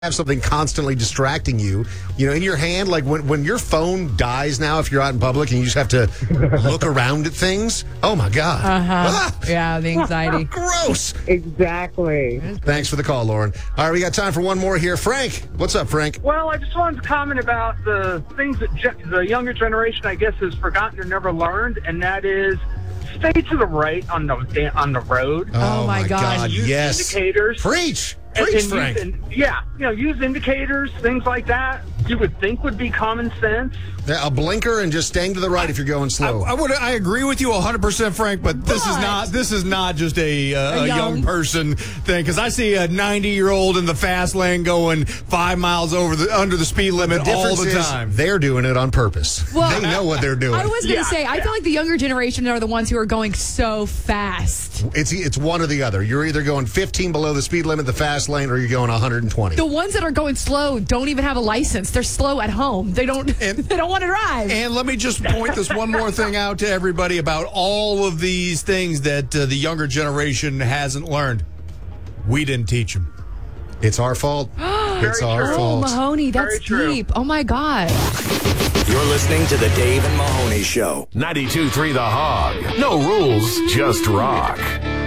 have something constantly distracting you, in your hand. Like when your phone dies now, if you're out in public and you just have to look around at things. Oh, my God. Yeah, the anxiety. Gross. Exactly. Thanks for the call, Lauren. All right, we got time for one more here. Frank, what's up, Frank? Well, I just wanted to comment about the things that the younger generation, I guess, has forgotten or never learned, and that is stay to the right on the road. Oh, my God. Use Yes. indicators. Preach, Frank. Use indicators, things like that. You would think would be common sense. Yeah, a blinker and just staying to the right if you're going slow. I agree with you 100%, Frank, but this is not just a young person thing, because I see a 90-year-old in the fast lane going 5 miles under the speed limit all the time. They're doing it on purpose. Well, they know what they're doing. I was going to say, I feel like the younger generation are the ones who are going so fast. It's one or the other. You're either going 15 below the speed limit, the fast lane, or you're going 120. The ones that are going slow don't even have a license. They're slow at home. They don't want to drive. And let me just point this one more thing out to everybody about all of these things that the younger generation hasn't learned. We didn't teach them. It's our fault. It's our Oh, fault. Mahoney, that's Very true. deep. Oh, my God. You're listening to the Dave and Mahoney Show. 92.3 The Hog. No rules, just rock.